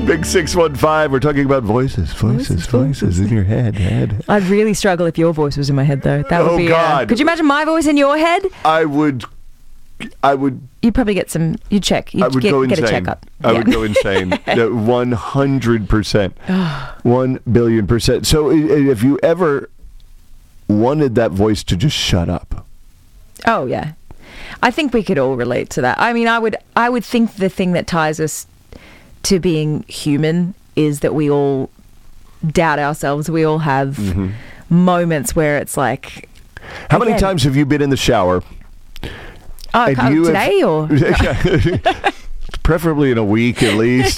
Big 615. We're talking about voices in your head. I'd really struggle if your voice was in my head, though. That would be. God! Could you imagine my voice in your head? I would. You'd probably get some. You'd check. You'd go get insane. a checkup. I would go insane. 100%. 1 billion %. So, if you ever wanted that voice to just shut up. Oh yeah, I think we could all relate to that. I mean, I would think the thing that ties us to being human is that we all doubt ourselves. We all have moments where it's like. How many times have you been in the shower? Oh, today or? Preferably in a week at least.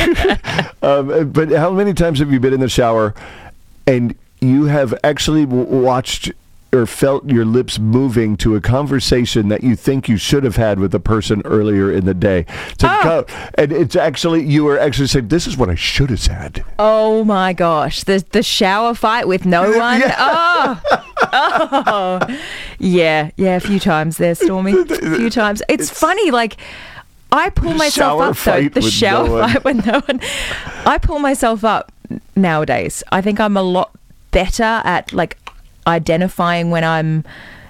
But how many times have you been in the shower and you have actually watched or felt your lips moving to a conversation that you think you should have had with a person earlier in the day? And it's actually, you were actually saying, this is what I should have said. Oh my gosh. The shower fight with no one? Yeah. Oh. Yeah, a few times there, Stormy. A few times. It's funny, like, I pull myself up, though. The shower fight with no one. I pull myself up nowadays. I think I'm a lot better at, like, identifying when I'm...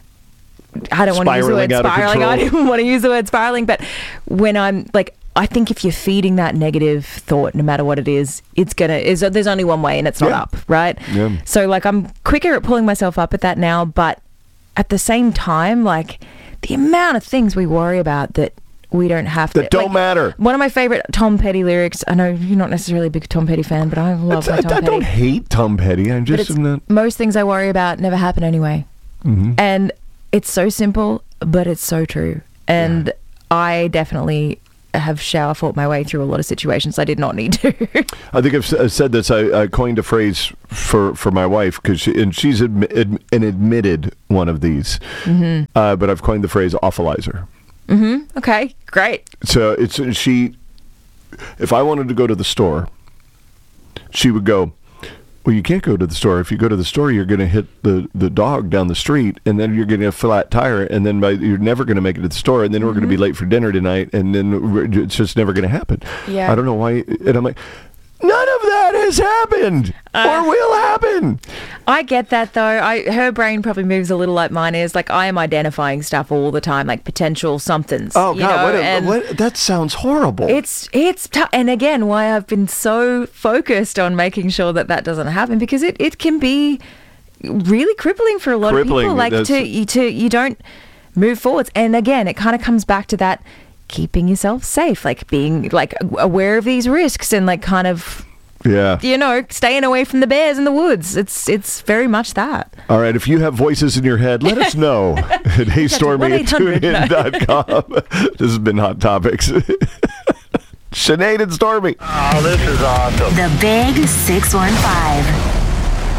I don't want to use the word spiraling. I didn't want to use the word spiraling, but when I'm, like... I think if you're feeding that negative thought, no matter what it is, there's only one way and it's not up, right? Yeah. So, like, I'm quicker at pulling myself up at that now, but at the same time, like, the amount of things we worry about that we don't have to... That don't matter. One of my favourite Tom Petty lyrics, I know you're not necessarily a big Tom Petty fan, but I love my Tom Petty. I don't hate Tom Petty. I'm just... Most things I worry about never happen anyway. Mm-hmm. And it's so simple, but it's so true. And I definitely... have shower fought my way through a lot of situations I did not need to. I think I've said this. I coined a phrase for my wife because she's an admitted one of these. Mm-hmm. But I've coined the phrase "awfulizer." Mm-hmm. Okay, great. So if I wanted to go to the store, she would go, well, you can't go to the store. If you go to the store, you're going to hit the dog down the street, and then you're getting a flat tire, and then you're never going to make it to the store, and then we're going to be late for dinner tonight, and then it's just never going to happen. Yeah. I don't know why. And I'm like, none of that has happened or will happen. I get that, though. Her brain probably moves a little like mine is. Like, I am identifying stuff all the time, like potential somethings. Oh, God, what that sounds horrible. It's tough. And again, why I've been so focused on making sure that doesn't happen, because it can be really crippling for a lot of people. Like, you don't move forwards. And again, it kind of comes back to that keeping yourself safe, like being like aware of these risks and like kind of staying away from the bears in the woods. It's very much that. All right, if you have voices in your head, let us know at heystormy@tunein.com. This has been Hot Topics. Sinead and Stormy. Oh, this is awesome. The Big 615.